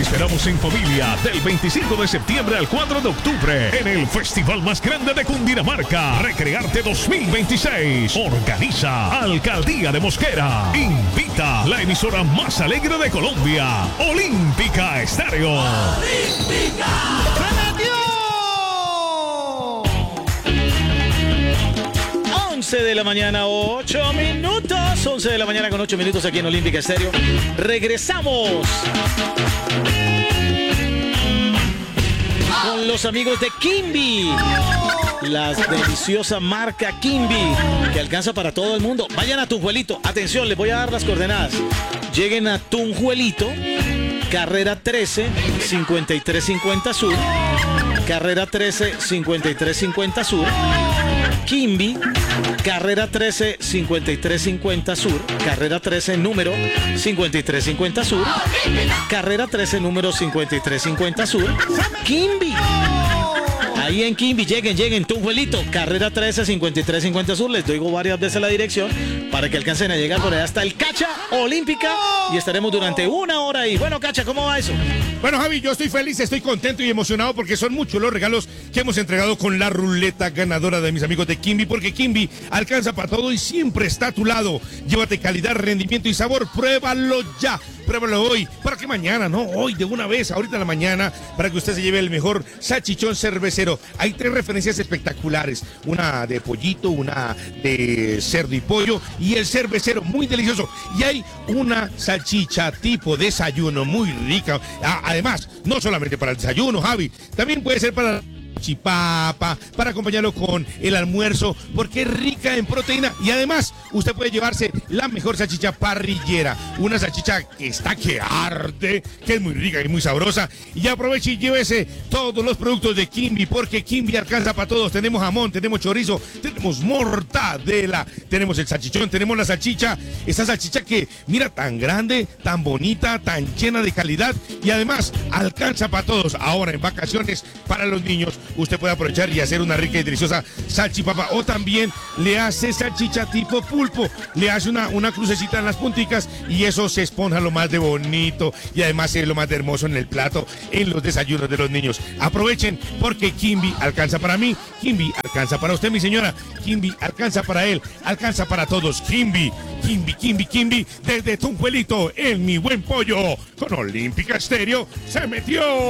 esperamos en familia del 25 de septiembre al 4 de octubre en el festival más grande de Cundinamarca, Recrearte 2026. Organiza Alcaldía de Mosquera. Invita la emisora más alegre de Colombia, Olímpica Estéreo. ¡Olímpica! 11 de la mañana, 8 minutos. 11 de la mañana con 8 minutos aquí en Olímpica Estéreo. Regresamos con los amigos de Kimby. La deliciosa marca Kimby, que alcanza para todo el mundo. Vayan a Tunjuelito. Atención, les voy a dar las coordenadas. Lleguen a Tunjuelito, carrera 13, 5350 Sur. Carrera 13, 5350 Sur. Kimby, carrera 13, 5350 Sur. Carrera 13, número 5350 Sur. Carrera 13, número 5350 Sur. Kimby. Ahí en Kimby, lleguen, Tunjuelito, carrera 13, 5350 Sur. Les doy varias veces la dirección para que alcancen a llegar por allá hasta el Cacha Olímpica y estaremos durante una hora ahí. Bueno, Cacha, ¿cómo va eso? Bueno, Javi, yo estoy feliz, estoy contento y emocionado porque son muchos los regalos que hemos entregado con la ruleta ganadora de mis amigos de Kimby, porque Kimby alcanza para todo y siempre está a tu lado. Llévate calidad, rendimiento y sabor, pruébalo ya. Pruébalo hoy, para que mañana, no, hoy de una vez, ahorita en la mañana, para que usted se lleve el mejor salchichón cervecero. Hay 3 referencias espectaculares, una de pollito, una de cerdo y pollo y el cervecero, muy delicioso. Y hay una salchicha tipo desayuno, muy rica. Además, no solamente para el desayuno, Javi, también puede ser para chipapa, para acompañarlo con el almuerzo, porque es rica en proteína y además usted puede llevarse la mejor salchicha parrillera, una salchicha que está que arde, que es muy rica y muy sabrosa, y aproveche y llévese todos los productos de Kimby, porque Kimby alcanza para todos. Tenemos jamón, tenemos chorizo, tenemos mortadela, tenemos el salchichón, tenemos la salchicha, esa salchicha que mira tan grande, tan bonita, tan llena de calidad y además alcanza para todos. Ahora en vacaciones para los niños usted puede aprovechar y hacer una rica y deliciosa salchipapa, o también le hace salchicha tipo pulpo, le hace una crucecita en las punticas y eso se esponja lo más de bonito y además es lo más de hermoso en el plato, en los desayunos de los niños. Aprovechen porque Kimby alcanza para mí, Kimby alcanza para usted, mi señora, Kimby alcanza para él, alcanza para todos. Kimby, desde Tunjuelito, en Mi Buen Pollo, con Olímpica Estéreo se metió.